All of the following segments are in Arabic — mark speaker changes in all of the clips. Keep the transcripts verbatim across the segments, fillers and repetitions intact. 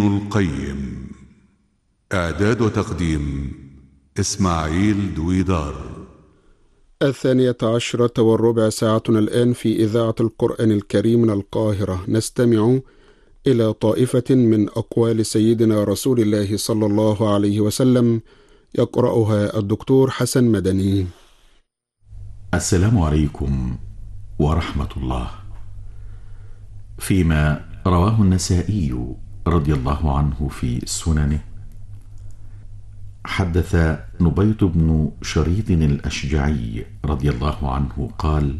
Speaker 1: القيم. إعداد وتقديم إسماعيل دويدار.
Speaker 2: الثانية عشرة والربع ساعتنا الآن في إذاعة القرآن الكريم من القاهرة. نستمع إلى طائفة من أقوال سيدنا رسول الله صلى الله عليه وسلم، يقرأها الدكتور حسن مدني.
Speaker 3: السلام عليكم ورحمة الله. فيما رواه النسائي رضي الله عنه في سننه، حدث نبيط بن شريط الأشجعي رضي الله عنه قال: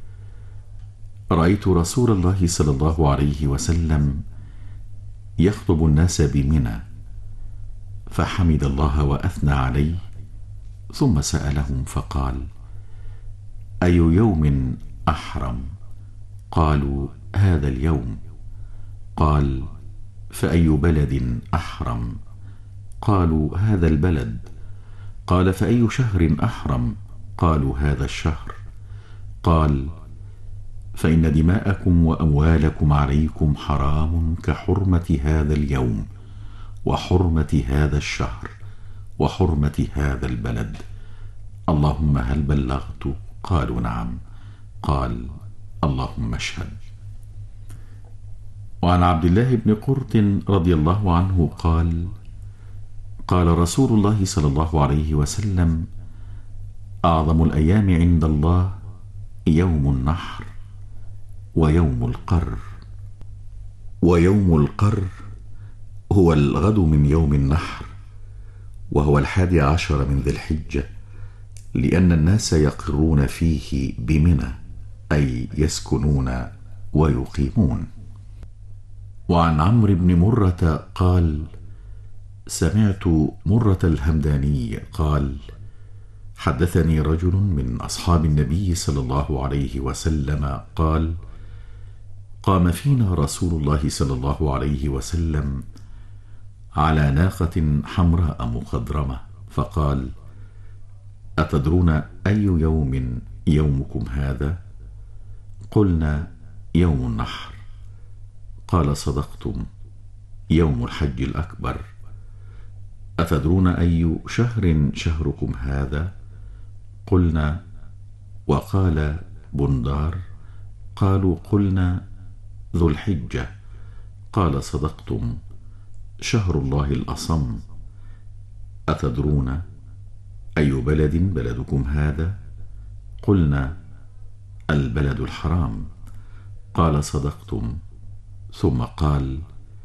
Speaker 3: رأيت رسول الله صلى الله عليه وسلم يخطب الناس بمنى، فحمد الله وأثنى عليه، ثم سألهم فقال: أي يوم أحرم؟ قالوا: هذا اليوم. قال: فأي بلد أحرم؟ قالوا: هذا البلد. قال: فأي شهر أحرم؟ قالوا: هذا الشهر. قال: فإن دماءكم وأموالكم عليكم حرام كحرمة هذا اليوم وحرمة هذا الشهر وحرمة هذا البلد. اللهم هل بلغت؟ قالوا: نعم. قال: اللهم اشهد. وعن عبد الله بن قرط رضي الله عنه قال: قال رسول الله صلى الله عليه وسلم: أعظم الأيام عند الله يوم النحر ويوم القر. ويوم القر هو الغد من يوم النحر، وهو الحادي عشر من ذي الحجة، لأن الناس يقرون فيه بمنى، أي يسكنون ويقيمون. وعن عمرو بن مرة قال: سمعت مرة الهمداني قال: حدثني رجل من أصحاب النبي صلى الله عليه وسلم قال: قام فينا رسول الله صلى الله عليه وسلم على ناقة حمراء مخضرمة، فقال: أتدرون أي يوم يومكم هذا؟ قلنا: يوم النحر. قال: صدقتم، يوم الحج الأكبر. أتدرون أي شهر شهركم هذا؟ قلنا: وقال بندار. قالوا: قلنا: ذو الحجة. قال: صدقتم، شهر الله الأصم. أتدرون أي بلد بلدكم هذا؟ قلنا: البلد الحرام. قال: صدقتم. ثم قال: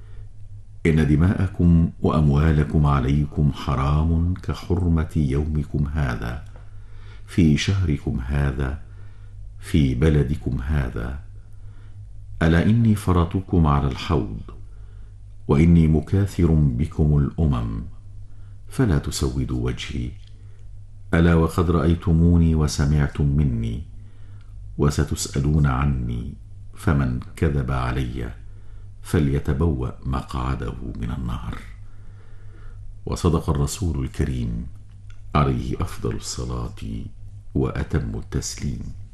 Speaker 3: إن دماءكم وأموالكم عليكم حرام كحرمة يومكم هذا في شهركم هذا في بلدكم هذا. ألا إني فرطكم على الحوض، وإني مكاثر بكم الأمم، فلا تسودوا وجهي. ألا وقد رأيتموني وسمعتم مني، وستسألون عني، فمن كذب علي فليتبوأ مقعده من النار. وصدق الرسول الكريم عليه أفضل الصلاة وأتم التسليم.